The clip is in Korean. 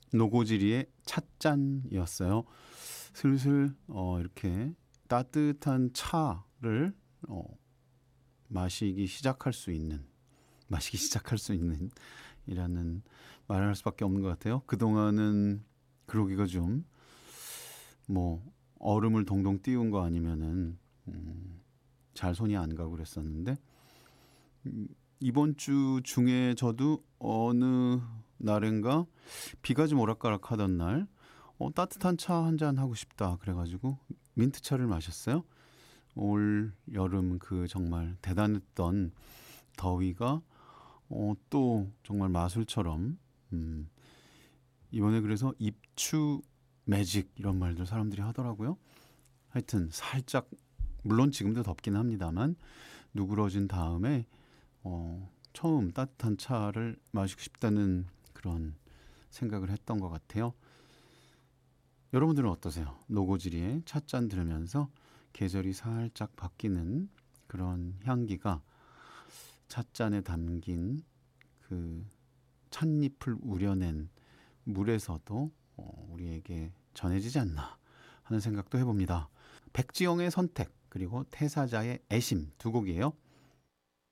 노고지리의 찻잔이었어요. 슬슬 이렇게 따뜻한 차를 마시기 시작할 수 있는 이라는 말을 할 수밖에 없는 것 같아요. 그동안은 그러기가 좀 뭐 얼음을 동동 띄운 거 아니면은 잘 손이 안 가고 그랬었는데 이번 주 중에 저도 어느 날인가 비가 좀 오락가락하던 날 따뜻한 차 한 잔 하고 싶다 그래가지고 민트차를 마셨어요. 올 여름 그 정말 대단했던 더위가 또 정말 마술처럼 이번에 그래서 입추 매직 이런 말들 사람들이 하더라고요. 하여튼 살짝 물론 지금도 덥긴 합니다만 누그러진 다음에 처음 따뜻한 차를 마시고 싶다는 그런 생각을 했던 것 같아요. 여러분들은 어떠세요? 노고지리의 찻잔 들으면서 계절이 살짝 바뀌는 그런 향기가 찻잔에 담긴 그 찻잎을 우려낸 물에서도 우리에게 전해지지 않나 하는 생각도 해봅니다. 백지영의 선택 그리고 태사자의 애심 두 곡이에요.